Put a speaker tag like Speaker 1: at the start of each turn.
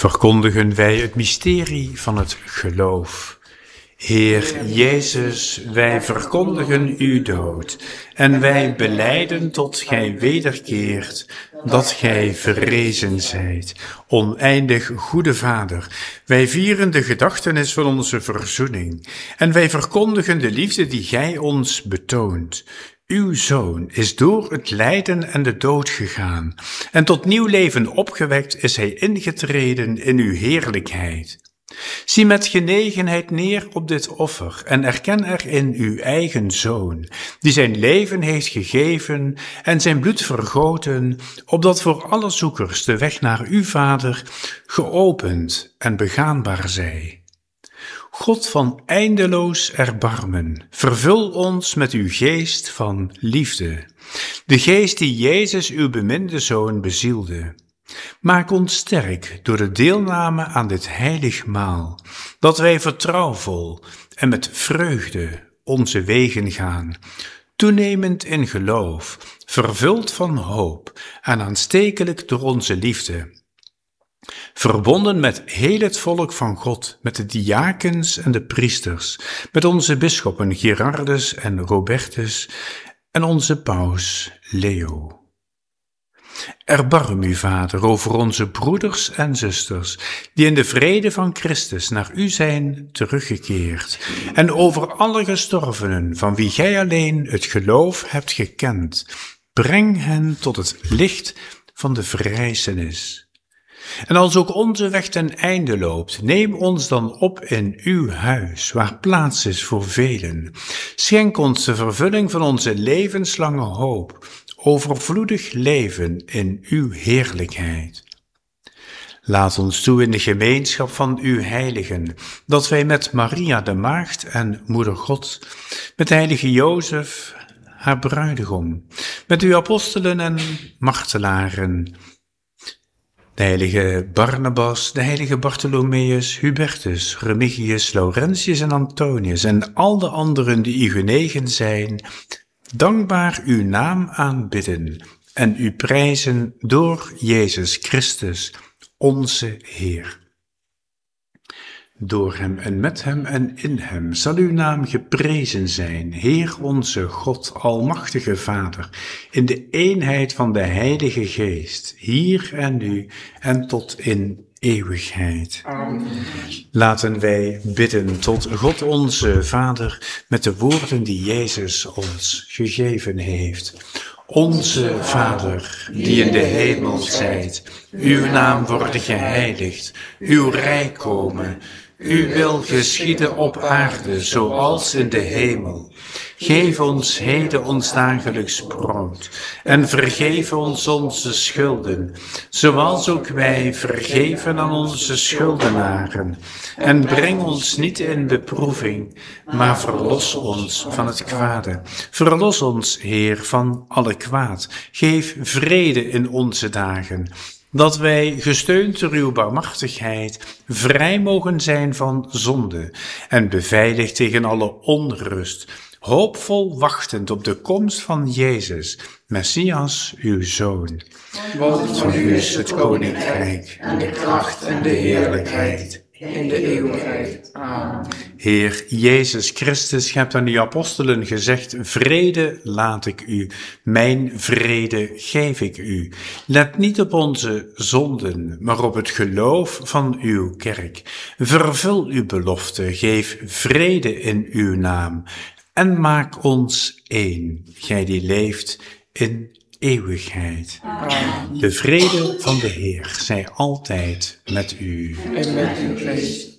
Speaker 1: verkondigen wij het mysterie van het geloof. Heer Jezus, wij verkondigen uw dood en wij belijden tot gij wederkeert, dat gij verrezen zijt. Oneindig goede Vader, wij vieren de gedachtenis van onze verzoening en wij verkondigen de liefde die gij ons betoont. Uw Zoon is door het lijden en de dood gegaan en tot nieuw leven opgewekt is hij ingetreden in uw heerlijkheid. Zie met genegenheid neer op dit offer en erken erin uw eigen Zoon, die zijn leven heeft gegeven en zijn bloed vergoten, opdat voor alle zoekers de weg naar uw Vader geopend en begaanbaar zij. God van eindeloos erbarmen, vervul ons met uw geest van liefde, de geest die Jezus uw beminde Zoon bezielde. Maak ons sterk door de deelname aan dit heilig maal, dat wij vertrouwvol en met vreugde onze wegen gaan, toenemend in geloof, vervuld van hoop en aanstekelijk door onze liefde. Verbonden met heel het volk van God, met de diakens en de priesters, met onze bisschoppen Gerardus en Robertus en onze paus Leo. Erbarm u, Vader, over onze broeders en zusters, die in de vrede van Christus naar u zijn teruggekeerd, en over alle gestorvenen, van wie gij alleen het geloof hebt gekend. Breng hen tot het licht van de verrijzenis. En als ook onze weg ten einde loopt, neem ons dan op in uw huis, waar plaats is voor velen. Schenk ons de vervulling van onze levenslange hoop, overvloedig leven in uw heerlijkheid. Laat ons toe in de gemeenschap van uw heiligen, dat wij met Maria de Maagd en Moeder God, met de heilige Jozef, haar bruidegom, met uw apostelen en martelaren, de heilige Barnabas, de heilige Bartholomeus, Hubertus, Remigius, Laurentius en Antonius en al de anderen die u genegen zijn, dankbaar uw naam aanbidden en u prijzen door Jezus Christus, onze Heer. Door hem en met hem en in hem zal uw naam geprezen zijn, Heer onze God, almachtige Vader, in de eenheid van de Heilige Geest, hier en nu en tot in eeuwigheid. Amen. Laten wij bidden tot God onze Vader met de woorden die Jezus ons gegeven heeft. Onze Vader, die in de hemel zijt, uw naam worde geheiligd, uw rijk komen. Uw wil geschieden op aarde, zoals in de hemel. Geef ons heden ons dagelijks brood, en vergeef ons onze schulden, zoals ook wij vergeven aan onze schuldenaren. En breng ons niet in beproeving, maar verlos ons van het kwade. Verlos ons, Heer, van alle kwaad. Geef vrede in onze dagen, dat wij, gesteund door uw barmhartigheid, vrij mogen zijn van zonde en beveiligd tegen alle onrust, hoopvol wachtend op de komst van Jezus, Messias, uw Zoon. Want van u is het koninkrijk en de kracht en de heerlijkheid in de eeuwigheid. Amen. Heer Jezus Christus, gij hebt aan uw apostelen gezegd, vrede laat ik u, mijn vrede geef ik u. Let niet op onze zonden, maar op het geloof van uw kerk. Vervul uw belofte, geef vrede in uw naam en maak ons één, gij die leeft in eeuwigheid. Amen. De vrede van de Heer zij altijd met u. En met uw geest.